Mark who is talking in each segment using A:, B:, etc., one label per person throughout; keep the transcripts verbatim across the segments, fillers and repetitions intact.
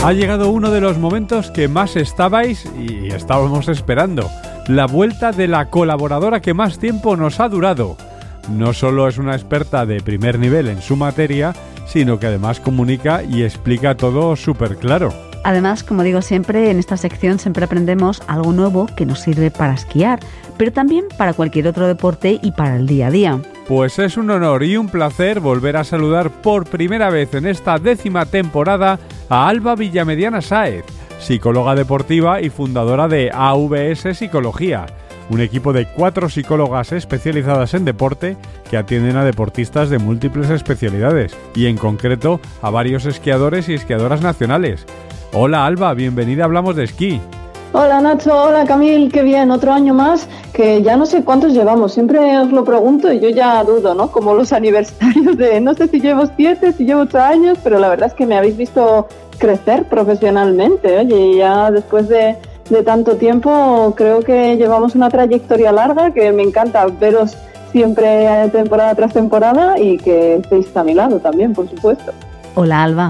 A: Ha llegado uno de los momentos que más estabais y estábamos esperando. La vuelta de la colaboradora que más tiempo nos ha durado. No solo es una experta de primer nivel en su materia, sino que además comunica y explica todo súper claro.
B: Además, como digo siempre, en esta sección siempre aprendemos algo nuevo que nos sirve para esquiar, pero también para cualquier otro deporte y para el día a día.
A: Pues es un honor y un placer volver a saludar por primera vez en esta décima temporada a Alba Villamediana Sáez, psicóloga deportiva y fundadora de A V S Psicología, un equipo de cuatro psicólogas especializadas en deporte que atienden a deportistas de múltiples especialidades y en concreto a varios esquiadores y esquiadoras nacionales. Hola Alba, bienvenida a Hablamos de Esquí.
C: Hola Nacho, hola Camil, qué bien, otro año más, que ya no sé cuántos llevamos, siempre os lo pregunto y yo ya dudo, ¿no? Como los aniversarios de, no sé si llevo siete, si llevo ocho años, pero la verdad es que me habéis visto crecer profesionalmente, oye, y ya después de, de tanto tiempo creo que llevamos una trayectoria larga, que me encanta veros siempre temporada tras temporada y que estéis a mi lado también, por supuesto.
B: Hola Alba.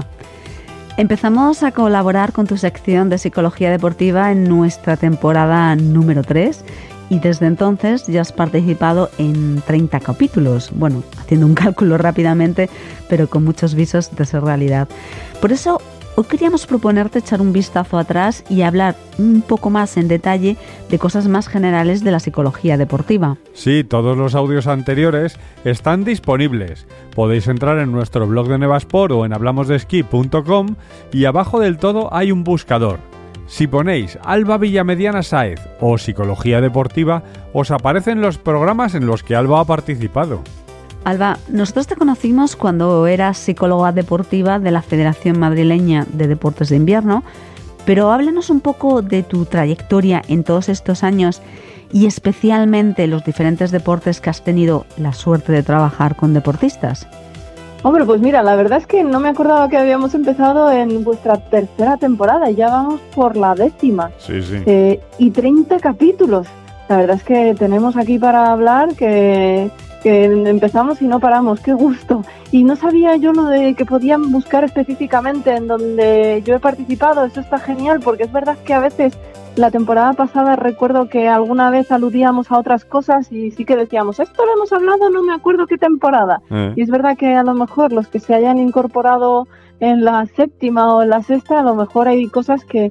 B: Empezamos a colaborar con tu sección de psicología deportiva en nuestra temporada número tres y desde entonces ya has participado en treinta capítulos. Bueno, haciendo un cálculo rápidamente, pero con muchos visos de ser realidad. Por eso hoy queríamos proponerte echar un vistazo atrás y hablar un poco más en detalle de cosas más generales de la psicología deportiva.
A: Sí, todos los audios anteriores están disponibles. Podéis entrar en nuestro blog de Nevasport o en hablamos de esquí punto com y abajo del todo hay un buscador. Si ponéis Alba Villamediana Sáez o Psicología Deportiva, os aparecen los programas en los que Alba ha participado.
B: Alba, nosotros te conocimos cuando eras psicóloga deportiva de la Federación Madrileña de Deportes de Invierno, pero háblanos un poco de tu trayectoria en todos estos años y especialmente los diferentes deportes que has tenido la suerte de trabajar con deportistas.
C: Hombre, pues mira, la verdad es que no me acordaba que habíamos empezado en vuestra tercera temporada y ya vamos por la décima.
A: Sí, sí.
C: Eh, y treinta capítulos. La verdad es que tenemos aquí para hablar que... que empezamos y no paramos, qué gusto. Y no sabía yo lo de que podían buscar específicamente en donde yo he participado, eso está genial, porque es verdad que a veces la temporada pasada recuerdo que alguna vez aludíamos a otras cosas y sí que decíamos, esto lo hemos hablado, no me acuerdo qué temporada. Eh. Y es verdad que a lo mejor los que se hayan incorporado en la séptima o en la sexta, a lo mejor hay cosas que,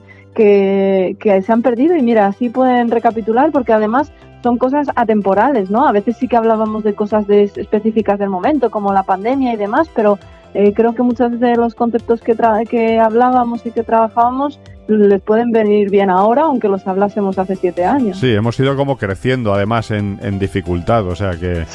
C: que, que se han perdido y mira, así pueden recapitular, porque además son cosas atemporales, ¿no? A veces sí que hablábamos de cosas de, específicas del momento, como la pandemia y demás, pero eh, creo que muchos de los conceptos que, tra- que hablábamos y que trabajábamos les pueden venir bien ahora, aunque los hablásemos hace siete años.
A: Sí, hemos ido como creciendo, además, en, en dificultad, o sea que...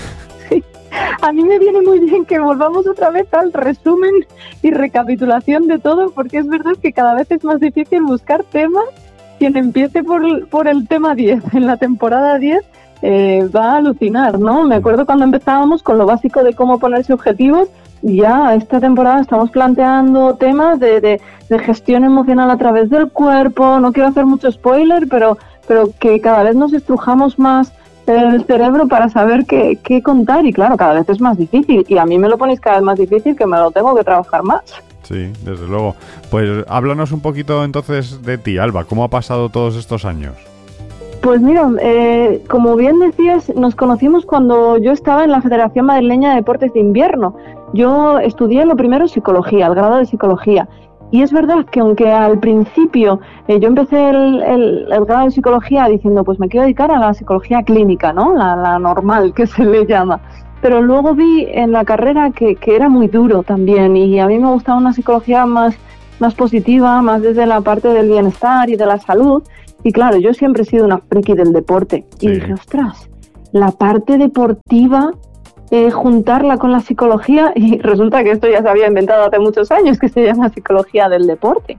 C: Sí. A mí me viene muy bien que volvamos otra vez al resumen y recapitulación de todo, porque es verdad que cada vez es más difícil buscar temas. Quien empiece por, por el tema diez, en la temporada diez, eh, va a alucinar, ¿no? Me acuerdo cuando empezábamos con lo básico de cómo ponerse objetivos, y ya esta temporada estamos planteando temas de, de, de gestión emocional a través del cuerpo. No quiero hacer mucho spoiler, pero, pero que cada vez nos estrujamos más el cerebro para saber qué, qué contar, y claro, cada vez es más difícil, y a mí me lo ponéis cada vez más difícil, que me lo tengo que trabajar más.
A: Sí, desde luego. Pues háblanos un poquito entonces de ti, Alba. ¿Cómo ha pasado todos estos años?
C: Pues mira, eh, como bien decías, nos conocimos cuando yo estaba en la Federación Madrileña de Deportes de Invierno. Yo estudié lo primero psicología, el grado de psicología. Y es verdad que aunque al principio eh, yo empecé el, el, el grado de psicología diciendo, pues me quiero dedicar a la psicología clínica, ¿no? La, la normal, que se le llama. Pero luego vi en la carrera que, que era muy duro también, y a mí me gustaba una psicología más, más positiva, más desde la parte del bienestar y de la salud. Y claro, yo siempre he sido una friki del deporte. Sí. Y dije, ostras, la parte deportiva, eh, juntarla con la psicología, y resulta que esto ya se había inventado hace muchos años, que se llama psicología del deporte.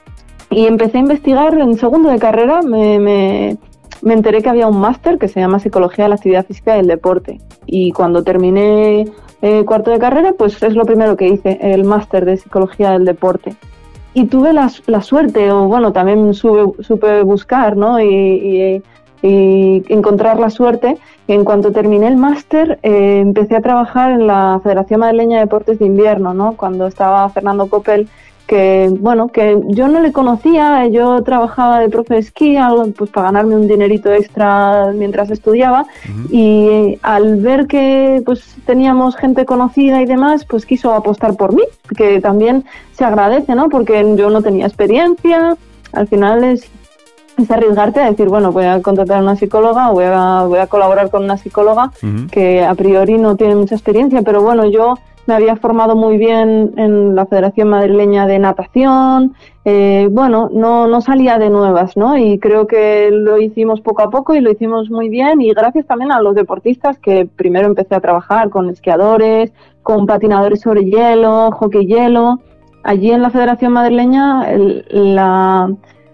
C: Y empecé a investigar en segundo de carrera, me... me Me enteré que había un máster que se llama Psicología de la Actividad Física y el Deporte, y cuando terminé eh, cuarto de carrera, pues es lo primero que hice, el máster de Psicología del Deporte. Y tuve la, la suerte, o bueno, también sube, supe buscar, ¿no? Y, y, y encontrar la suerte. En cuanto terminé el máster, eh, empecé a trabajar en la Federación Madrileña de Deportes de Invierno, ¿no? Cuando estaba Fernando Coppel que, bueno, que yo no le conocía, yo trabajaba de profe de esquí, algo, pues para ganarme un dinerito extra mientras estudiaba, uh-huh. y al ver que pues teníamos gente conocida y demás, pues quiso apostar por mí, que también se agradece, ¿no? Porque yo no tenía experiencia, al final es, es arriesgarte a decir, bueno, voy a contratar a una psicóloga o voy a, voy a colaborar con una psicóloga uh-huh. que a priori no tiene mucha experiencia, pero bueno, yo me había formado muy bien en la Federación Madrileña de Natación, eh, bueno, no, no salía de nuevas, ¿no? Y creo que lo hicimos poco a poco y lo hicimos muy bien, y gracias también a los deportistas, que primero empecé a trabajar con esquiadores, con patinadores sobre hielo, hockey hielo. Allí en la Federación Madrileña el, la...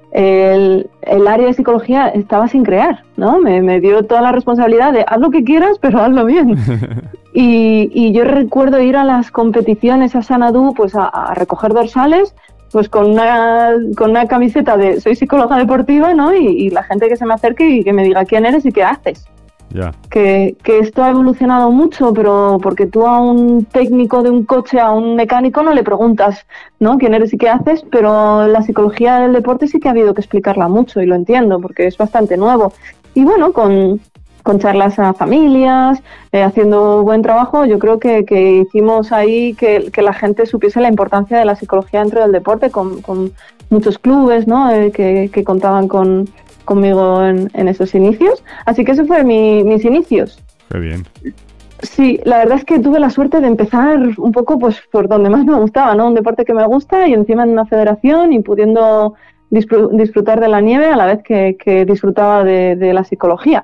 C: El, el área de psicología estaba sin crear, ¿no? Me, me dio toda la responsabilidad de haz lo que quieras, pero hazlo bien. y, y yo recuerdo ir a las competiciones a Sanadú, pues a, a recoger dorsales, pues con una, con una camiseta de soy psicóloga deportiva, ¿no? Y, y la gente que se me acerque y que me diga quién eres y qué haces.
A: Yeah.
C: Que, que esto ha evolucionado mucho, pero porque tú a un técnico de un coche, a un mecánico, no le preguntas, ¿no?, quién eres y qué haces, pero la psicología del deporte sí que ha habido que explicarla mucho, y lo entiendo, porque es bastante nuevo. Y bueno, con, con charlas a familias, eh, haciendo buen trabajo, yo creo que, que hicimos ahí que, que la gente supiese la importancia de la psicología dentro del deporte, con, con muchos clubes, ¿no?, eh, que, que contaban con conmigo en, en esos inicios. Así que eso fue mi, mis inicios.
A: Qué bien.
C: Sí, la verdad es que tuve la suerte de empezar un poco pues por donde más me gustaba, ¿no? Un deporte que me gusta, y encima en una federación, y pudiendo disfr- disfrutar de la nieve a la vez que, que disfrutaba de, de la psicología.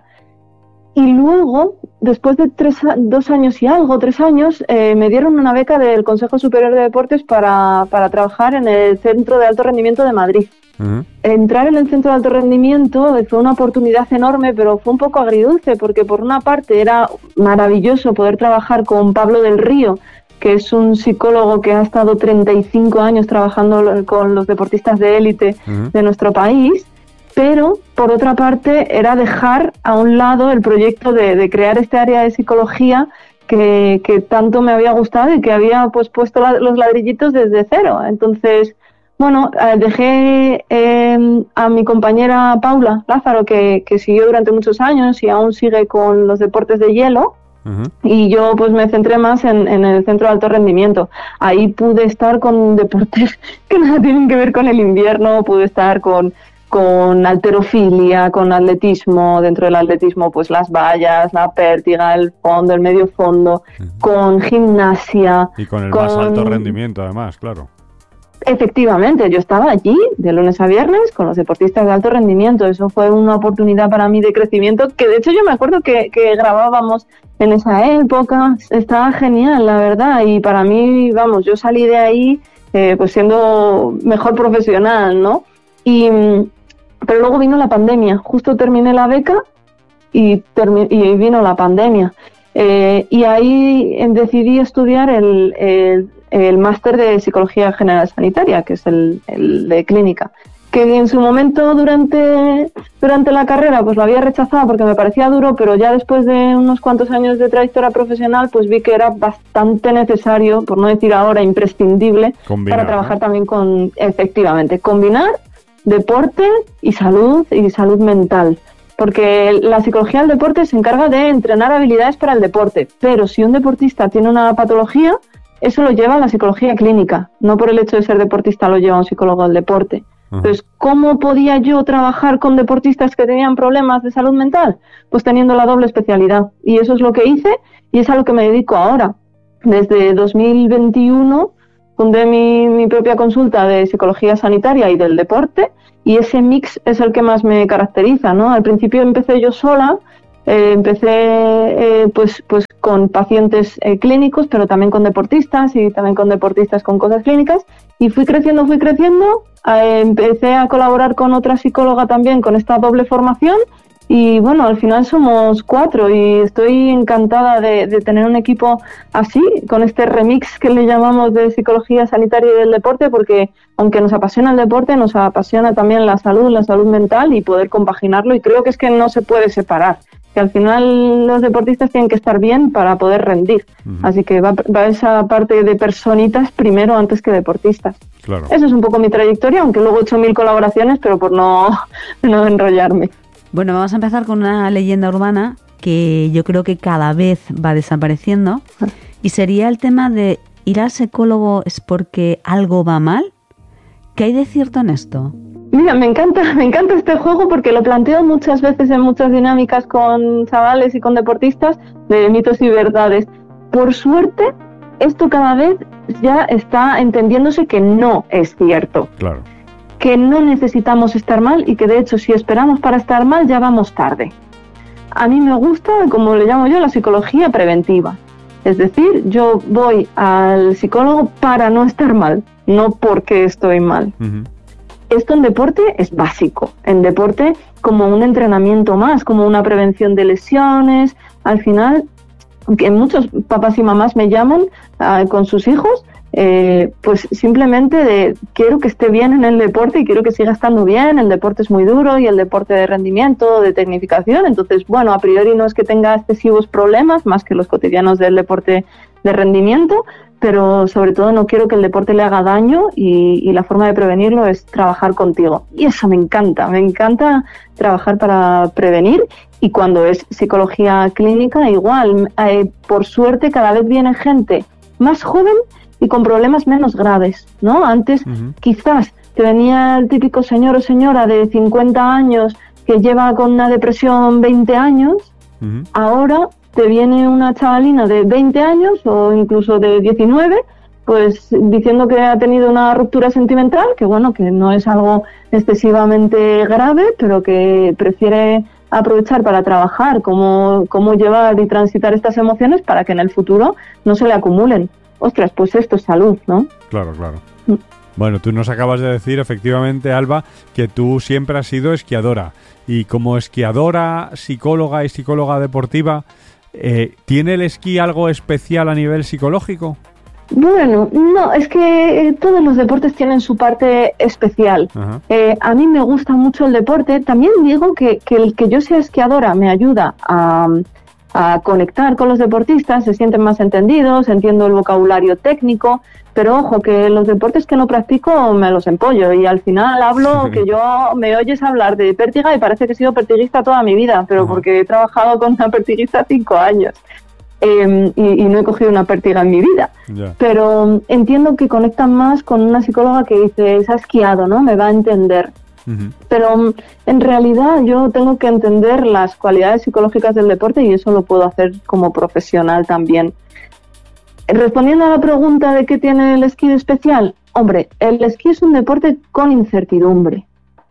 C: Y luego, después de tres, dos años y algo, tres años, eh, me dieron una beca del Consejo Superior de Deportes para, para trabajar en el Centro de Alto Rendimiento de Madrid. Uh-huh. Entrar en el Centro de Alto Rendimiento fue una oportunidad enorme, pero fue un poco agridulce, porque por una parte era maravilloso poder trabajar con Pablo del Río, que es un psicólogo que ha estado treinta y cinco años trabajando con los deportistas de élite uh-huh. de nuestro país, pero por otra parte era dejar a un lado el proyecto de, de crear este área de psicología que, que tanto me había gustado y que había pues puesto la, los ladrillitos desde cero. Entonces, bueno, eh, dejé eh, a mi compañera Paula Lázaro, que, que siguió durante muchos años y aún sigue con los deportes de hielo, uh-huh. y yo pues me centré más en, en el Centro de Alto Rendimiento. Ahí pude estar con deportes que nada tienen que ver con el invierno, pude estar con, con halterofilia, con atletismo, dentro del atletismo pues las vallas, la pértiga, el fondo, el medio fondo, uh-huh. con gimnasia.
A: Y con el
C: con...
A: más alto rendimiento además, claro.
C: Efectivamente, yo estaba allí de lunes a viernes con los deportistas de alto rendimiento. Eso fue una oportunidad para mí de crecimiento, que de hecho yo me acuerdo que, que grabábamos en esa época. Estaba genial, la verdad, y para mí, vamos, yo salí de ahí eh, pues siendo mejor profesional, ¿no? Y, pero luego vino la pandemia, justo terminé la beca y, termi- y vino la pandemia. Eh, y ahí decidí estudiar el... el el máster de Psicología General Sanitaria, que es el, el de clínica, que en su momento durante, durante la carrera pues lo había rechazado porque me parecía duro, pero ya después de unos cuantos años de trayectoria profesional pues vi que era bastante necesario, por no decir ahora imprescindible, combinar, para trabajar, ¿no?, también con, efectivamente, combinar deporte y salud y salud mental. Porque la psicología del deporte se encarga de entrenar habilidades para el deporte, pero si un deportista tiene una patología, eso lo lleva a la psicología clínica, no por el hecho de ser deportista lo lleva un psicólogo del deporte. Uh-huh. Entonces, ¿cómo podía yo trabajar con deportistas que tenían problemas de salud mental? Pues teniendo la doble especialidad. Y eso es lo que hice y es a lo que me dedico ahora. Desde dos mil veintiuno fundé mi, mi propia consulta de psicología sanitaria y del deporte, y ese mix es el que más me caracteriza, ¿no? Al principio empecé yo sola. Eh, empecé eh, pues, pues con pacientes eh, clínicos, pero también con deportistas y también con deportistas con cosas clínicas, y fui creciendo, fui creciendo, eh, empecé a colaborar con otra psicóloga también con esta doble formación, y bueno, al final somos cuatro y estoy encantada de, de tener un equipo así, con este remix que le llamamos de psicología sanitaria y del deporte, porque aunque nos apasiona el deporte, nos apasiona también la salud, la salud mental, y poder compaginarlo, y creo que es que no se puede separar. que al final los deportistas tienen que estar bien para poder rendir. Uh-huh. Así que va, va esa parte de personitas primero antes que deportistas.
A: Claro.
C: Eso es un poco mi trayectoria, aunque luego he hecho mil colaboraciones, pero por no, no enrollarme.
B: Bueno, vamos a empezar con una leyenda urbana que yo creo que cada vez va desapareciendo, y sería el tema de ir al psicólogo es porque algo va mal. ¿Qué hay de cierto en esto?
C: Mira, me encanta, me encanta este juego porque lo planteo muchas veces en muchas dinámicas con chavales y con deportistas de mitos y verdades. Por suerte, esto cada vez ya está entendiéndose que no es cierto.
A: Claro.
C: Que no necesitamos estar mal y que de hecho si esperamos para estar mal ya vamos tarde. A mí me gusta, como le llamo yo, la psicología preventiva. Es decir, yo voy al psicólogo para no estar mal, no porque estoy mal. Uh-huh. Esto en deporte es básico. En deporte, como un entrenamiento más, como una prevención de lesiones. Al final, que muchos papás y mamás me llaman uh, con sus hijos, eh, pues simplemente de quiero que esté bien en el deporte y quiero que siga estando bien. El deporte es muy duro y el deporte de rendimiento, de tecnificación. Entonces, bueno, a priori no es que tenga excesivos problemas, más que los cotidianos del deporte de rendimiento, pero sobre todo no quiero que el deporte le haga daño y, y la forma de prevenirlo es trabajar contigo. Y eso me encanta, me encanta trabajar para prevenir, y cuando es psicología clínica igual. Eh, por suerte cada vez viene gente más joven y con problemas menos graves, ¿no? Antes uh-huh. quizás te venía el típico señor o señora de cincuenta años que lleva con una depresión veinte años, uh-huh. ahora te viene una chavalina de veinte años o incluso de diecinueve, pues diciendo que ha tenido una ruptura sentimental, que bueno, que no es algo excesivamente grave, pero que prefiere aprovechar para trabajar cómo, cómo llevar y transitar estas emociones para que en el futuro no se le acumulen. Ostras, pues esto es salud, ¿no?
A: Claro, claro. Mm. Bueno, tú nos acabas de decir, efectivamente, Alba, que tú siempre has sido esquiadora. Y como esquiadora, psicóloga y psicóloga deportiva, Eh, ¿tiene el esquí algo especial a nivel psicológico?
C: Bueno, no, es que eh, todos los deportes tienen su parte especial. Uh-huh. Eh, a mí me gusta mucho el deporte. También digo que, que el que yo sea esquiadora me ayuda a, a conectar con los deportistas, se sienten más entendidos, entiendo el vocabulario técnico, pero ojo, que los deportes que no practico me los empollo y al final hablo que yo me oyes hablar de pértiga y parece que he sido pertiguista toda mi vida, pero uh-huh. porque he trabajado con una pertiguista cinco años eh, y, y no he cogido una pértiga en mi vida. Yeah. Pero entiendo que conectan más con una psicóloga que dice, se ha esquiado, ¿no? Me va a entender. Uh-huh. Pero en realidad yo tengo que entender las cualidades psicológicas del deporte y eso lo puedo hacer como profesional también. Respondiendo a la pregunta de qué tiene el esquí de especial, hombre, el esquí es un deporte con incertidumbre.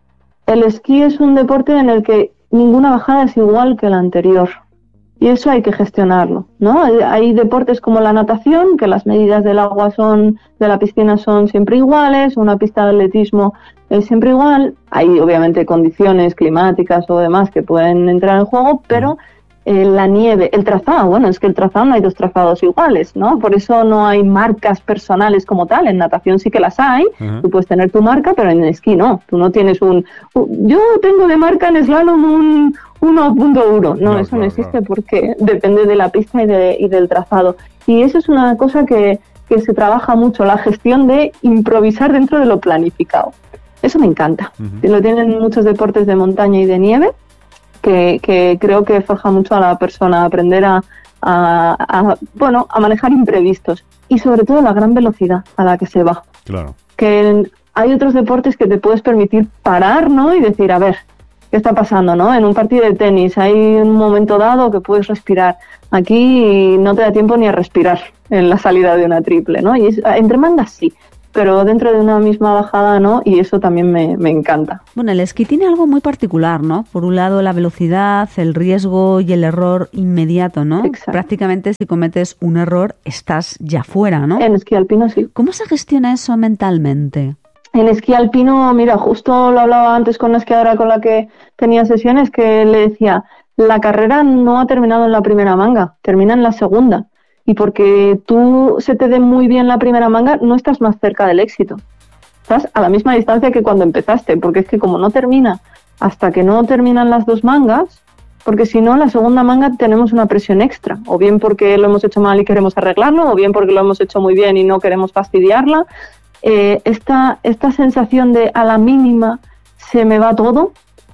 C: El esquí es un deporte en el que ninguna bajada es igual que la anterior. Y eso hay que gestionarlo, ¿no? Hay deportes como la natación, que las medidas del agua son, de la piscina son siempre iguales, una pista de atletismo es siempre igual. Hay obviamente condiciones climáticas o demás que pueden entrar en juego, pero Eh, la nieve, el trazado, bueno, es que el trazado no hay dos trazados iguales, ¿no? Por eso no hay marcas personales como tal. En natación sí que las hay, uh-huh. tú puedes tener tu marca, pero en esquí no. Tú no tienes un... un yo tengo de marca en slalom un uno punto uno. No, no, eso claro, no existe claro. porque depende de la pista y, de, y del trazado. Y eso es una cosa que, que se trabaja mucho, la gestión de improvisar dentro de lo planificado. Eso me encanta. Uh-huh. Lo tienen muchos deportes de montaña y de nieve, Que, que creo que forja mucho a la persona, aprender a, a, a, bueno, a manejar imprevistos y sobre todo la gran velocidad a la que se va.
A: Claro.
C: Que hay otros deportes que te puedes permitir parar, ¿no? Y decir, a ver, ¿qué está pasando, no? En un partido de tenis hay un momento dado que puedes respirar. Aquí no te da tiempo ni a respirar en la salida de una triple, ¿no? Y es, entre mangas sí, pero dentro de una misma bajada no, y eso también me, me encanta.
B: Bueno, el esquí tiene algo muy particular, ¿no? Por un lado la velocidad, el riesgo y el error inmediato, ¿no?
C: Exacto.
B: Prácticamente si cometes un error estás ya fuera, ¿no?
C: En esquí alpino sí.
B: ¿Cómo se gestiona eso mentalmente?
C: En esquí alpino, mira, justo lo hablaba antes con una esquiadora con la que tenía sesiones, que le decía, la carrera no ha terminado en la primera manga, termina en la segunda. Y porque tú se te dé muy bien la primera manga, no estás más cerca del éxito. Estás a la misma distancia que cuando empezaste, porque es que como no termina, hasta que no terminan las dos mangas, porque si no, la segunda manga tenemos una presión extra, o bien porque lo hemos hecho mal y queremos arreglarlo, o bien porque lo hemos hecho muy bien y no queremos fastidiarla. Eh, esta, esta sensación de a la mínima se me va todo,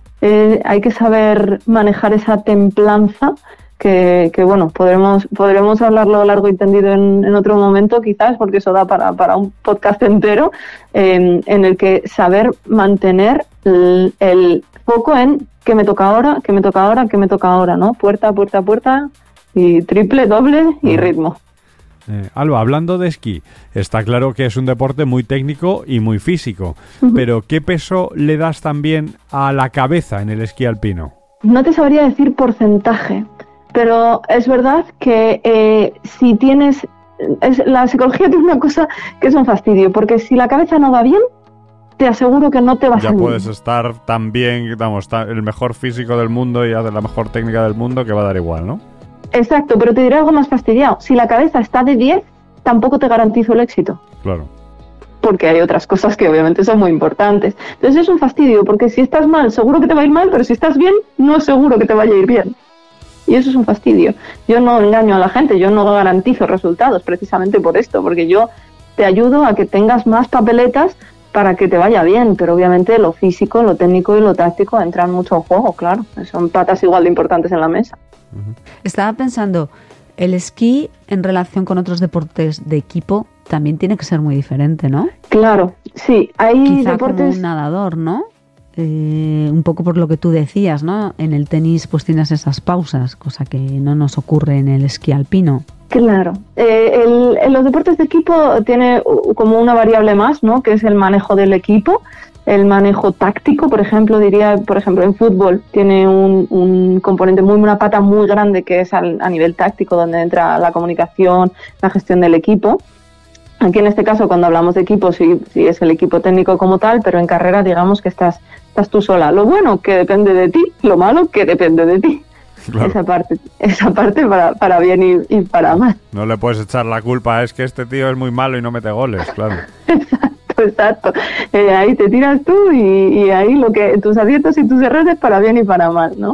C: eh, hay que saber manejar esa templanza que, que bueno, podremos, podremos hablarlo largo y tendido en, en otro momento quizás, porque eso da para, para un podcast entero, eh, en el que saber mantener el, el foco en qué me toca ahora, qué me toca ahora, qué me toca ahora, ¿no? Puerta, puerta, puerta, y triple, doble y ritmo.
A: Eh, Alba, hablando de esquí, está claro que es un deporte muy técnico y muy físico, uh-huh. pero ¿qué peso le das también a la cabeza en el esquí alpino?
C: No te sabría decir porcentaje, pero es verdad que eh, si tienes... Es, la psicología tiene una cosa que es un fastidio, porque si la cabeza no va bien, te aseguro que no te va a salir.
A: Ya puedes estar tan bien, vamos, tan, el mejor físico del mundo y hacer la mejor técnica del mundo, que va a dar igual, ¿no? Exacto,
C: pero te diré algo más fastidiado. Si la cabeza está de diez, tampoco te garantizo el éxito.
A: Claro.
C: Porque hay otras cosas que obviamente son muy importantes. Entonces es un fastidio, porque si estás mal, seguro que te va a ir mal, pero si estás bien, no es seguro que te vaya a ir bien. Y eso es un fastidio. Yo no engaño a la gente, yo no garantizo resultados precisamente por esto, porque yo te ayudo a que tengas más papeletas para que te vaya bien, pero obviamente lo físico, lo técnico y lo táctico entran mucho en juego, claro. Son patas igual de importantes en la mesa.
B: Estaba pensando, el esquí en relación con otros deportes de equipo también tiene que ser muy diferente, ¿no?
C: Claro, sí. Hay
B: Quizá
C: deportes...
B: como un nadador, ¿no? Eh, un poco por lo que tú decías, ¿no? En el tenis pues tienes esas pausas, cosa que no nos ocurre en el esquí alpino.
C: Claro. Eh, el, en los deportes de equipo tiene como una variable más, ¿no? Que es el manejo del equipo, el manejo táctico, por ejemplo, diría, por ejemplo, en fútbol tiene un, un componente muy, una pata muy grande que es al, a nivel táctico, donde entra la comunicación, la gestión del equipo. Aquí en este caso, cuando hablamos de equipo, sí, sí es el equipo técnico como tal, pero en carrera digamos que estás, estás tú sola. Lo bueno, que depende de ti, lo malo, que depende de ti. Claro. Esa parte, esa parte para, para bien y, y para mal.
A: No le puedes echar la culpa, es que este tío es muy malo y no mete goles, claro.
C: Exacto, exacto. Eh, ahí te tiras tú y, y ahí lo que tus aciertos y tus errores para bien y para mal, ¿no?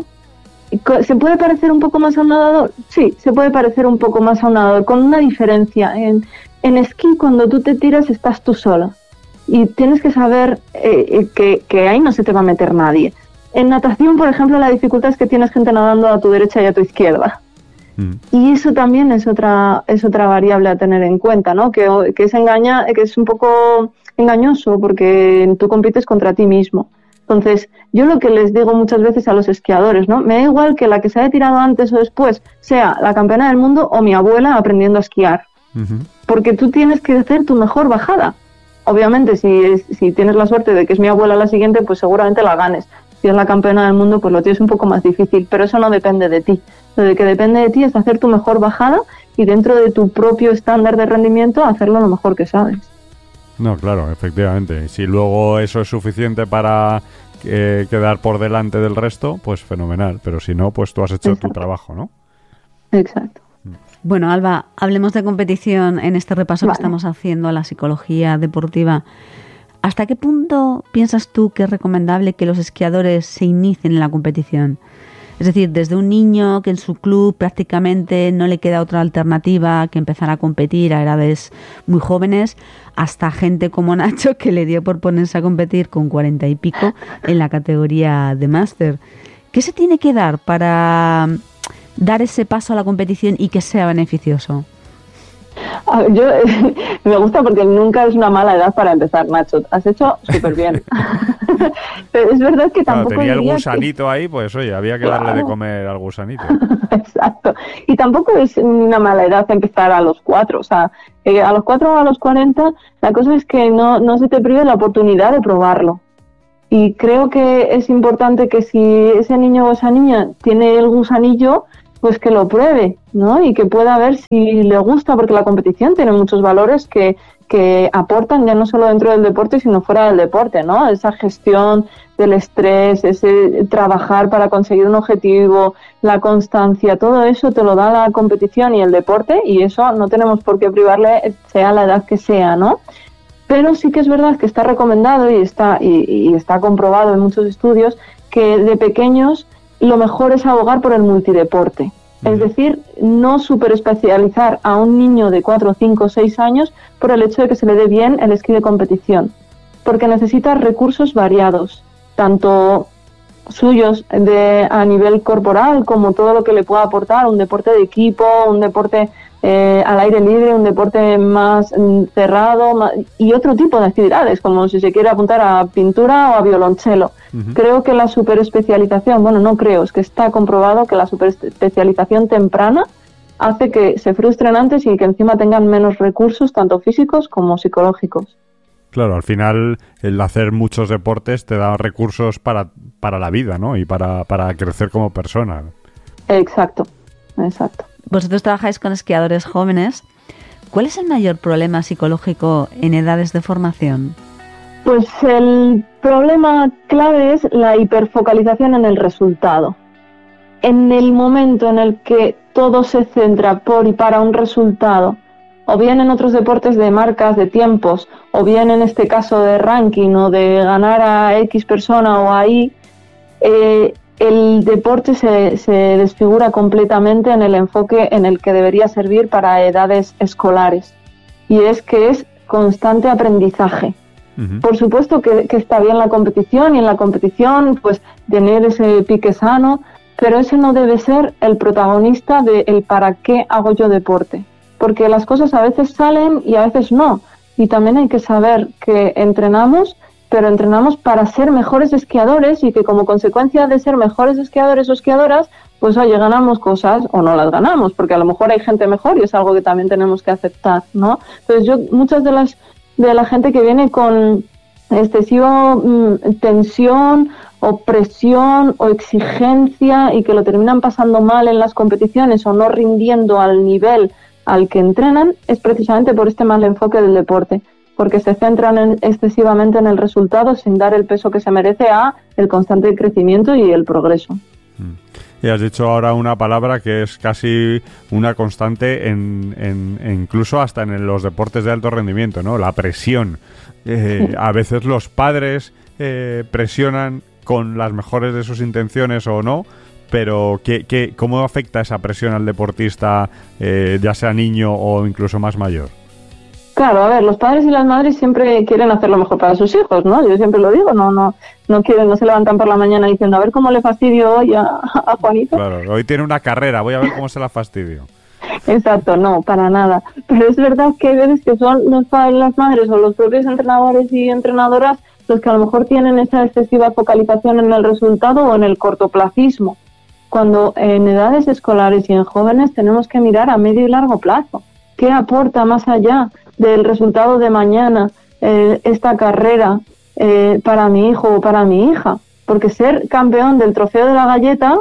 C: ¿Se puede parecer un poco más a un nadador? Sí, se puede parecer un poco más a un nadador, con una diferencia. En, en esquí, cuando tú te tiras, estás tú sola. Y tienes que saber eh, que, que ahí no se te va a meter nadie. En natación, por ejemplo, la dificultad es que tienes gente nadando a tu derecha y a tu izquierda. Mm. Y eso también es otra es otra variable a tener en cuenta, ¿no? Que, que, es engaña, que es un poco engañoso porque tú compites contra ti mismo. Entonces, yo lo que les digo muchas veces a los esquiadores, ¿no? Me da igual que la que se haya tirado antes o después sea la campeona del mundo o mi abuela aprendiendo a esquiar. Uh-huh. Porque tú tienes que hacer tu mejor bajada. Obviamente, si, es, si tienes la suerte de que es mi abuela la siguiente, pues seguramente la ganes. Si es la campeona del mundo, pues lo tienes un poco más difícil, pero eso no depende de ti. Lo de que depende de ti es hacer tu mejor bajada y dentro de tu propio estándar de rendimiento hacerlo lo mejor que sabes.
A: No, claro, efectivamente. Si luego eso es suficiente para eh, quedar por delante del resto, pues fenomenal. Pero si no, pues tú has hecho Exacto. tu trabajo, ¿no?
C: Exacto.
B: Bueno, Alba, hablemos de competición en este repaso vale. que estamos haciendo a la psicología deportiva. ¿Hasta qué punto piensas tú que es recomendable que los esquiadores se inicien en la competición? Es decir, desde un niño que en su club prácticamente no le queda otra alternativa que empezar a competir a edades muy jóvenes, hasta gente como Nacho que le dio por ponerse a competir con cuarenta y pico en la categoría de máster. ¿Qué se tiene que dar para dar ese paso a la competición y que sea beneficioso?
C: Yo me gusta porque nunca es una mala edad para empezar, Nacho. Has hecho súper bien. Pero es verdad que tampoco
A: claro, tenía el gusanito
C: que...
A: ahí, pues oye, había que claro. darle de comer al gusanito.
C: Exacto. Y tampoco es una mala edad empezar a los cuatro. O sea, eh, a los cuatro o a los cuarenta, la cosa es que no, no se te prive la oportunidad de probarlo. Y creo que es importante que si ese niño o esa niña tiene el gusanillo, pues que lo pruebe, ¿no? Y que pueda ver si le gusta, porque la competición tiene muchos valores que, que aportan ya no solo dentro del deporte, sino fuera del deporte, ¿no? Esa gestión del estrés, ese trabajar para conseguir un objetivo, la constancia, todo eso te lo da la competición y el deporte, y eso no tenemos por qué privarle, sea la edad que sea, ¿no? Pero sí que es verdad que está recomendado y está, y, y está comprobado en muchos estudios que de pequeños lo mejor es abogar por el multideporte. Uh-huh. Es decir, no superespecializar a un niño de cuatro, cinco, seis años por el hecho de que se le dé bien el esquí de competición, porque necesita recursos variados, tanto suyos de, a nivel corporal, como todo lo que le pueda aportar un deporte de equipo, un deporte eh, al aire libre, un deporte más mm, cerrado más, y otro tipo de actividades, como si se quiere apuntar a pintura o a violonchelo. Uh-huh. Creo que la superespecialización, bueno, no creo, es que está comprobado que la superespecialización temprana hace que se frustren antes y que encima tengan menos recursos, tanto físicos como psicológicos.
A: Claro, al final el hacer muchos deportes te da recursos para, para la vida, ¿no? Y para, para crecer como persona.
C: Exacto, exacto.
B: Vosotros trabajáis con esquiadores jóvenes. ¿Cuál es el mayor problema psicológico en edades de formación?
C: Pues el problema clave es la hiperfocalización en el resultado. En el momento en el que todo se centra por y para un resultado, o bien en otros deportes de marcas, de tiempos, o bien en este caso de ranking o de ganar a X persona o a Y, eh, el deporte se, se desfigura completamente en el enfoque en el que debería servir para edades escolares. Y es que es constante aprendizaje. Uh-huh. Por supuesto que, que está bien la competición, y en la competición pues tener ese pique sano, pero ese no debe ser el protagonista de el para qué hago yo deporte. Porque las cosas a veces salen y a veces no. Y también hay que saber que entrenamos, pero entrenamos para ser mejores esquiadores, y que como consecuencia de ser mejores esquiadores o esquiadoras, pues oye, ganamos cosas o no las ganamos, porque a lo mejor hay gente mejor y es algo que también tenemos que aceptar, ¿no? Entonces yo, muchas de las de la gente que viene con excesiva mmm, tensión o presión o exigencia y que lo terminan pasando mal en las competiciones o no rindiendo al nivel al que entrenan, es precisamente por este mal enfoque del deporte, porque se centran en, excesivamente en el resultado sin dar el peso que se merece a el constante crecimiento y el progreso.
A: Mm. Y has dicho ahora una palabra que es casi una constante en, en, en incluso hasta en los deportes de alto rendimiento, ¿no? La presión. Eh, sí. A veces los padres eh, presionan con las mejores de sus intenciones o no, pero ¿qué, qué, ¿cómo afecta esa presión al deportista, eh, ya sea niño o incluso más mayor?
C: Claro, a ver, los padres y las madres siempre quieren hacer lo mejor para sus hijos, ¿no? Yo siempre lo digo, no no no quieren, no se levantan por la mañana diciendo a ver cómo le fastidio hoy a, a Juanito.
A: Claro, hoy tiene una carrera, voy a ver cómo se la fastidio.
C: Exacto, no, para nada. Pero es verdad que hay veces que son los padres y las madres o los propios entrenadores y entrenadoras los que a lo mejor tienen esa excesiva focalización en el resultado o en el cortoplacismo, cuando en edades escolares y en jóvenes tenemos que mirar a medio y largo plazo. ¿Qué aporta más allá del resultado de mañana eh, esta carrera eh, para mi hijo o para mi hija? Porque ser campeón del trofeo de la galleta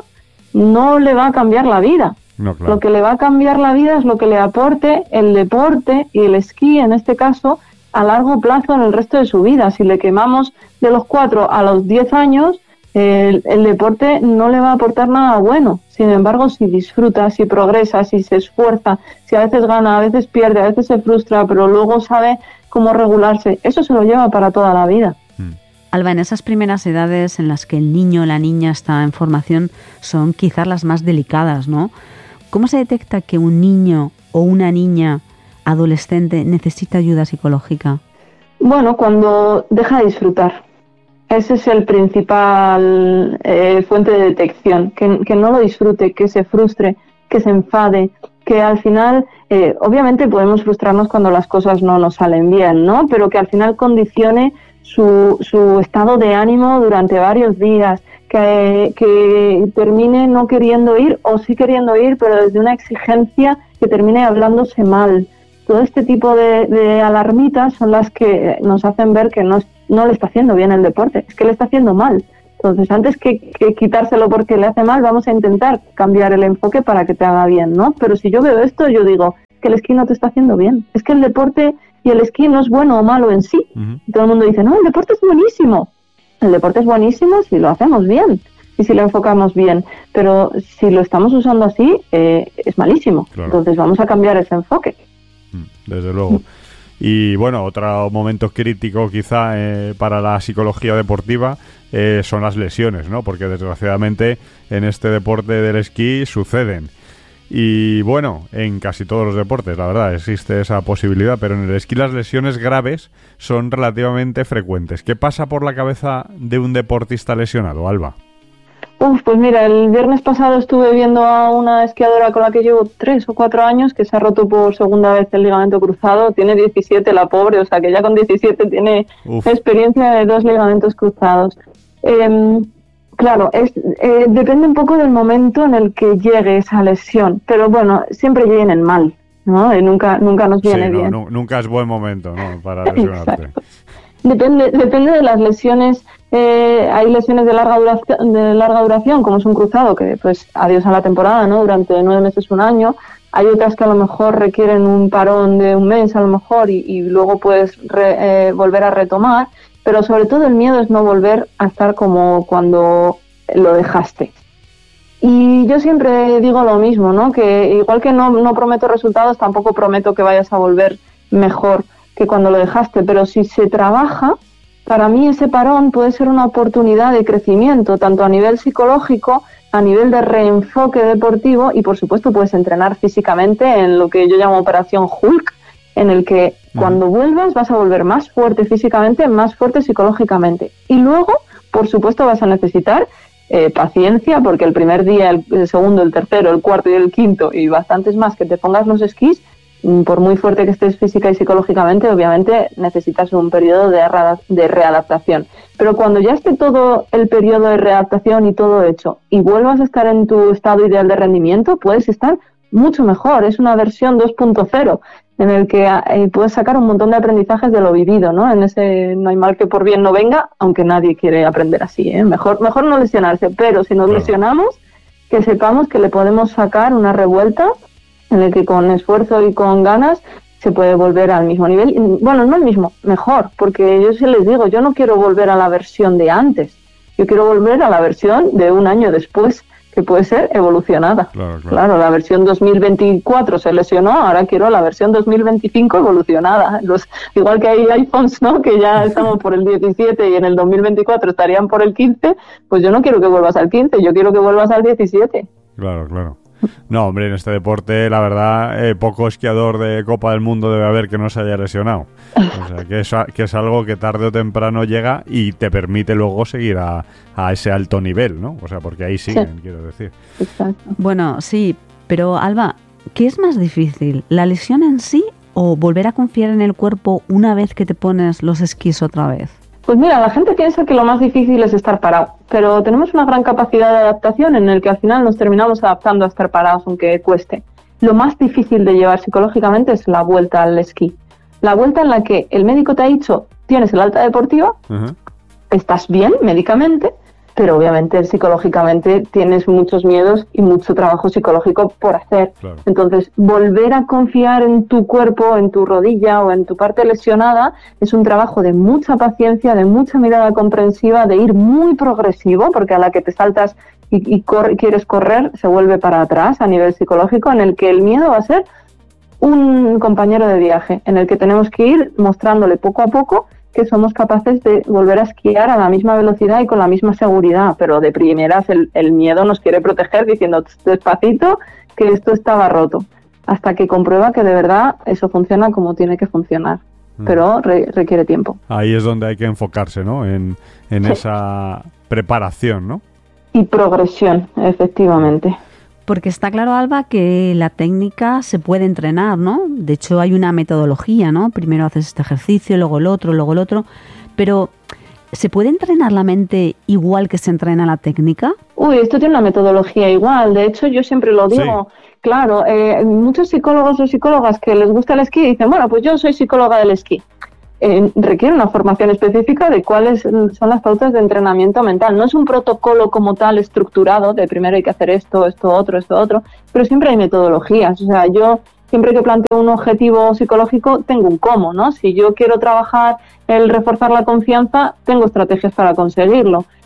C: no le va a cambiar la vida.
A: No, claro.
C: Lo que le va a cambiar la vida es lo que le aporte el deporte y el esquí, en este caso, a largo plazo en el resto de su vida. Si le quemamos de los cuatro a los diez años, el, el deporte no le va a aportar nada bueno. Sin embargo, si disfruta, si progresa, si se esfuerza, si a veces gana, a veces pierde, a veces se frustra, pero luego sabe cómo regularse, eso se lo lleva para toda la vida.
B: Alba, en esas primeras edades en las que el niño o la niña está en formación son quizás las más delicadas, ¿no? ¿Cómo se detecta que un niño o una niña adolescente necesita ayuda psicológica?
C: Bueno, cuando deja de disfrutar. Ese es el principal eh, fuente de detección, que, que no lo disfrute, que se frustre, que se enfade, que al final, eh, obviamente podemos frustrarnos cuando las cosas no nos salen bien, ¿no? Pero que al final condicione su, su estado de ánimo durante varios días, que, que termine no queriendo ir o sí queriendo ir, pero desde una exigencia que termine hablándose mal. Todo este tipo de, de alarmitas son las que nos hacen ver que no, no le está haciendo bien el deporte, es que le está haciendo mal. Entonces, antes que, que quitárselo porque le hace mal, vamos a intentar cambiar el enfoque para que te haga bien, ¿no? Pero si yo veo esto, yo digo que el esquí no te está haciendo bien. Es que el deporte y el esquí no es bueno o malo en sí. Uh-huh. Y todo el mundo dice, no, el deporte es buenísimo. El deporte es buenísimo si lo hacemos bien y si lo enfocamos bien. Pero si lo estamos usando así, eh, es malísimo. Claro. Entonces, vamos a cambiar ese enfoque.
A: Desde luego. Y bueno, otro momento crítico quizá eh, para la psicología deportiva eh, son las lesiones, ¿no? Porque desgraciadamente en este deporte del esquí suceden. Y bueno, en casi todos los deportes, la verdad, existe esa posibilidad, pero en el esquí las lesiones graves son relativamente frecuentes. ¿Qué pasa por la cabeza de un deportista lesionado, Alba?
C: Uf, pues mira, el viernes pasado estuve viendo a una esquiadora con la que llevo tres o cuatro años que se ha roto por segunda vez el ligamento cruzado. Tiene diecisiete la pobre, o sea que ya con diecisiete tiene Uf. experiencia de dos ligamentos cruzados. Eh, claro, es, eh, depende un poco del momento en el que llegue esa lesión, pero bueno, siempre vienen mal, ¿no? Y nunca, nunca nos viene
A: sí, no,
C: bien.
A: No, nunca es buen momento, ¿no? Para lesionarte.
C: Exacto. Depende, depende de las lesiones. Eh, hay lesiones de larga duración, de larga duración, como es un cruzado, que pues adiós a la temporada, ¿no? Durante nueve meses, un año. Hay otras que a lo mejor requieren un parón de un mes, a lo mejor, y, y luego puedes re, eh, volver a retomar. Pero sobre todo el miedo es no volver a estar como cuando lo dejaste. Y yo siempre digo lo mismo, ¿no? Que igual que no, no prometo resultados, tampoco prometo que vayas a volver mejor que cuando lo dejaste, pero si se trabaja, para mí ese parón puede ser una oportunidad de crecimiento, tanto a nivel psicológico, a nivel de reenfoque deportivo, y por supuesto puedes entrenar físicamente en lo que yo llamo Operación Hulk, en el que uh-huh. cuando vuelvas vas a volver más fuerte físicamente, más fuerte psicológicamente. Y luego, por supuesto, vas a necesitar eh, paciencia, porque el primer día, el, el segundo, el tercero, el cuarto y el quinto, y bastantes más que te pongas los esquís, por muy fuerte que estés física y psicológicamente, obviamente necesitas un periodo de, re- de readaptación. Pero cuando ya esté todo el periodo de readaptación y todo hecho, y vuelvas a estar en tu estado ideal de rendimiento, puedes estar mucho mejor. Es una versión dos punto cero, en el que eh, puedes sacar un montón de aprendizajes de lo vivido, ¿no? En ese no hay mal que por bien no venga, aunque nadie quiere aprender así, ¿eh? Mejor, mejor no lesionarse, pero si nos claro. lesionamos, que sepamos que le podemos sacar una revuelta en el que con esfuerzo y con ganas se puede volver al mismo nivel. Bueno, no al mismo, mejor, porque yo sí les digo, yo no quiero volver a la versión de antes, yo quiero volver a la versión de un año después, que puede ser evolucionada. Claro, claro. claro la versión dos mil veinticuatro se lesionó, ahora quiero la versión dos mil veinticinco evolucionada. Los, igual que hay iPhones, ¿no? Que ya estamos por el diecisiete y en el dos mil veinticuatro estarían por el quince, pues yo no quiero que vuelvas al quince, yo quiero que vuelvas al diecisiete.
A: Claro, claro. No, hombre, en este deporte, la verdad, eh, poco esquiador de Copa del Mundo debe haber que no se haya lesionado. O sea, que es, que es algo que tarde o temprano llega y te permite luego seguir a, a ese alto nivel, ¿no? O sea, porque ahí siguen, sí. quiero decir.
B: Exacto. Bueno, sí, pero Alba, ¿qué es más difícil? ¿La lesión en sí o volver a confiar en el cuerpo una vez que te pones los esquís otra vez?
C: Pues mira, la gente piensa que lo más difícil es estar parado, pero tenemos una gran capacidad de adaptación en el que al final nos terminamos adaptando a estar parados, aunque cueste. Lo más difícil de llevar psicológicamente es la vuelta al esquí. La vuelta en la que el médico te ha dicho, tienes el alta deportiva, uh-huh. estás bien médicamente, pero obviamente psicológicamente tienes muchos miedos y mucho trabajo psicológico por hacer. Claro. Entonces, volver a confiar en tu cuerpo, en tu rodilla o en tu parte lesionada, es un trabajo de mucha paciencia, de mucha mirada comprensiva, de ir muy progresivo, porque a la que te saltas y, y cor- quieres correr, se vuelve para atrás a nivel psicológico, en el que el miedo va a ser un compañero de viaje, en el que tenemos que ir mostrándole poco a poco que somos capaces de volver a esquiar a la misma velocidad y con la misma seguridad, pero de primeras el, el miedo nos quiere proteger diciendo despacito que esto estaba roto, hasta que comprueba que de verdad eso funciona como tiene que funcionar, mm. pero re, requiere tiempo.
A: Ahí es donde hay que enfocarse, ¿no? En, en sí. esa preparación, ¿no?
C: Y progresión, efectivamente.
B: Porque está claro, Alba, que la técnica se puede entrenar, ¿no? De hecho, hay una metodología, ¿no? Primero haces este ejercicio, luego el otro, luego el otro. Pero, ¿se puede entrenar la mente igual que se entrena la técnica?
C: Uy, esto tiene una metodología igual. De hecho, yo siempre lo digo. Sí. Claro, eh, muchos psicólogos o psicólogas que les gusta el esquí dicen, bueno, pues yo soy psicóloga del esquí. Eh, requiere una formación específica de cuáles son las pautas de entrenamiento mental. No es un protocolo como tal estructurado de primero hay que hacer esto, esto, otro, esto, otro, pero siempre hay metodologías. O sea, yo siempre que planteo un objetivo psicológico tengo un cómo, ¿no? Si yo quiero trabajar el reforzar la confianza, tengo estrategias para conseguirlo.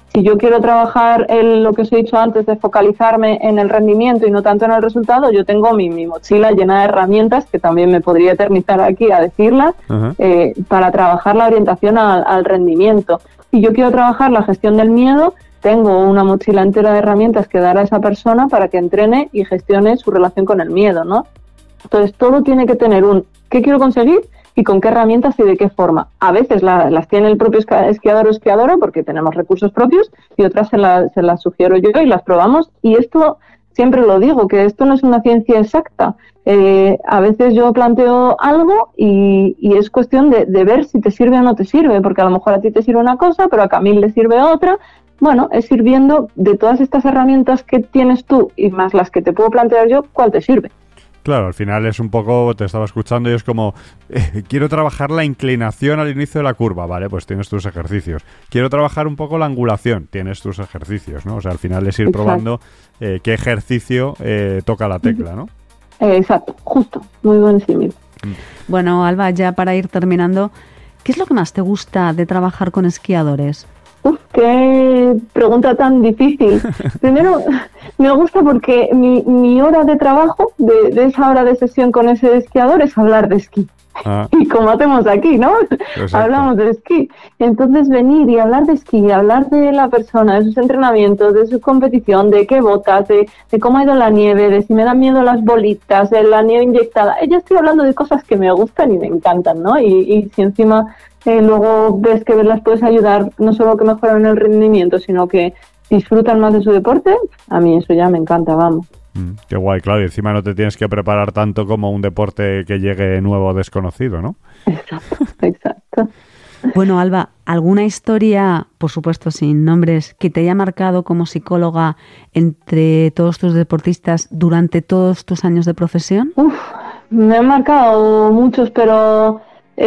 C: Si yo quiero trabajar en lo que os he dicho antes de focalizarme en el rendimiento y no tanto en el resultado, yo tengo mi, mi mochila llena de herramientas, que también me podría eternizar aquí a decirlas, uh-huh. eh, para trabajar la orientación al, al rendimiento. Si yo quiero trabajar la gestión del miedo, tengo una mochila entera de herramientas que dar a esa persona para que entrene y gestione su relación con el miedo, ¿no? Entonces, todo tiene que tener un ¿qué quiero conseguir? Y con qué herramientas y de qué forma. A veces la, las tiene el propio esquiador o esquiadora porque tenemos recursos propios, y otras se, la, se las sugiero yo y las probamos. Y esto, siempre lo digo, que esto no es una ciencia exacta. Eh, a veces yo planteo algo y, y es cuestión de, de ver si te sirve o no te sirve, porque a lo mejor a ti te sirve una cosa, pero a Camil le sirve otra. Bueno, es ir viendo de todas estas herramientas que tienes tú y más las que te puedo plantear yo, ¿cuál te sirve?
A: Claro, al final es un poco, te estaba escuchando y es como, eh, quiero trabajar la inclinación al inicio de la curva, vale, pues tienes tus ejercicios. Quiero trabajar un poco la angulación, tienes tus ejercicios, ¿no? O sea, al final es ir Exacto. probando eh, qué ejercicio eh, toca la tecla, ¿no?
C: Eh, exacto, justo, muy buen símil.
B: Bueno, Alba, ya para ir terminando, ¿qué es lo que más te gusta de trabajar con esquiadores?
C: Uf, qué pregunta tan difícil. Primero, me gusta porque mi, mi hora de trabajo, de, de esa hora de sesión con ese esquiador, es hablar de esquí. Ah. Y como hacemos aquí, ¿no? Exacto. Hablamos de esquí. Entonces, venir y hablar de esquí, hablar de la persona, de sus entrenamientos, de su competición, de qué botas, de, de cómo ha ido la nieve, de si me dan miedo las bolitas, de la nieve inyectada. Ya estoy hablando de cosas que me gustan y me encantan, ¿no? Y, y si encima eh, luego ves que las puedes ayudar, no solo que mejoran el rendimiento, sino que disfrutan más de su deporte, a mí eso ya me encanta, vamos.
A: Mm, qué guay, claro, y encima no te tienes que preparar tanto como un deporte que llegue nuevo o desconocido, ¿no?
C: Exacto, exacto.
B: Bueno, Alba, ¿alguna historia, por supuesto sin nombres, que te haya marcado como psicóloga entre todos tus deportistas durante todos tus años de profesión?
C: Uf, me han marcado muchos, pero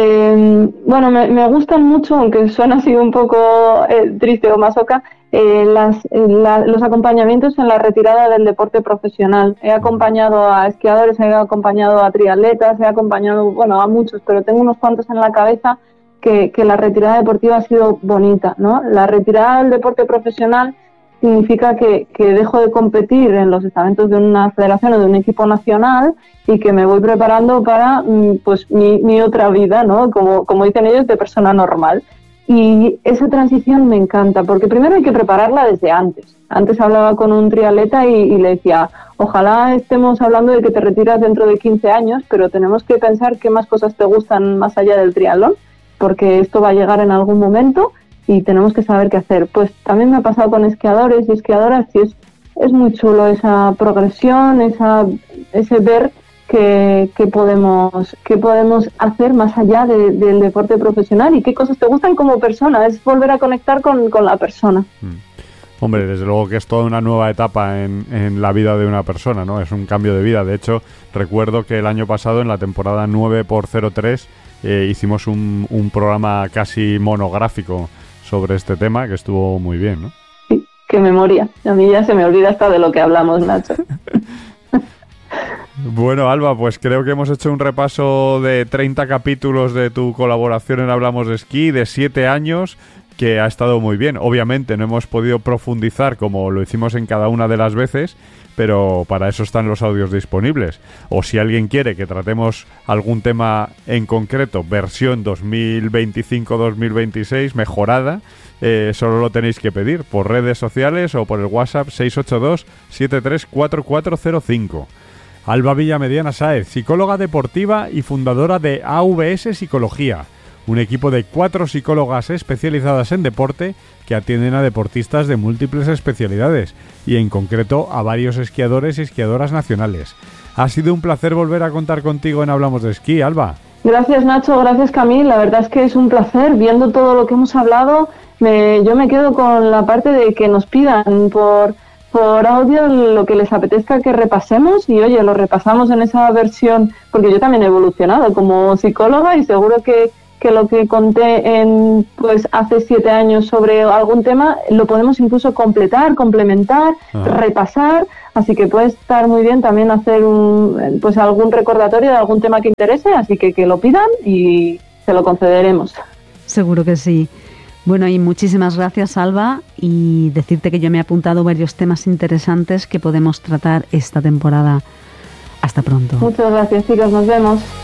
C: eh, bueno, me, me gustan mucho, aunque suena así un poco eh, triste o masoca, Eh, las, la, los acompañamientos en la retirada del deporte profesional. He acompañado a esquiadores, he acompañado a triatletas, he acompañado, bueno, a muchos, pero tengo unos cuantos en la cabeza que, que la retirada deportiva ha sido bonita, ¿no? La retirada del deporte profesional significa que, que dejo de competir en los estamentos de una federación o de un equipo nacional y que me voy preparando para pues mi, mi otra vida, ¿no? Como, como dicen ellos, de persona normal. Y esa transición me encanta, porque primero hay que prepararla desde antes. Antes hablaba con un triatleta y, y le decía, ojalá estemos hablando de que te retiras dentro de quince años, pero tenemos que pensar qué más cosas te gustan más allá del triatlón, porque esto va a llegar en algún momento y tenemos que saber qué hacer. Pues también me ha pasado con esquiadores y esquiadoras y es, es muy chulo esa progresión, esa, ese ver Que, que podemos que podemos hacer más allá de, del deporte profesional y qué cosas te gustan como persona, es volver a conectar con, con la persona.
A: Mm. Hombre, desde luego que es toda una nueva etapa en, en la vida de una persona, ¿no? Es un cambio de vida. De hecho, recuerdo que el año pasado, en la temporada nueve por cero tres, eh, hicimos un, un programa casi monográfico sobre este tema, que estuvo muy bien, ¿no?
C: Sí, qué memoria. A mí ya se me olvida hasta de lo que hablamos, Nacho.
A: Bueno, Alba, pues creo que hemos hecho un repaso de treinta capítulos de tu colaboración en Hablamos de Esquí, de siete años, que ha estado muy bien. Obviamente no hemos podido profundizar como lo hicimos en cada una de las veces, pero para eso están los audios disponibles. O si alguien quiere que tratemos algún tema en concreto, versión dos mil veinticinco dos mil veintiséis, mejorada, eh, solo lo tenéis que pedir por redes sociales o por el WhatsApp seis ocho dos siete tres cuatro cuatro cero cinco. Alba Villamediana Sáez, psicóloga deportiva y fundadora de A V S Psicología, un equipo de cuatro psicólogas especializadas en deporte que atienden a deportistas de múltiples especialidades y en concreto a varios esquiadores y esquiadoras nacionales. Ha sido un placer volver a contar contigo en Hablamos de Esquí, Alba.
C: Gracias, Nacho, gracias, Camil. La verdad es que es un placer. Viendo todo lo que hemos hablado, me, yo me quedo con la parte de que nos pidan por... por audio lo que les apetezca que repasemos y oye, lo repasamos en esa versión, porque yo también he evolucionado como psicóloga y seguro que, que lo que conté en pues hace siete años sobre algún tema lo podemos incluso completar, complementar, Ajá. repasar, así que puede estar muy bien también hacer un pues algún recordatorio de algún tema que interese, así que que lo pidan y se lo concederemos.
B: Seguro que sí. Bueno, y muchísimas gracias, Alba, y decirte que yo me he apuntado varios temas interesantes que podemos tratar esta temporada. Hasta pronto.
C: Muchas gracias, chicos. Nos vemos.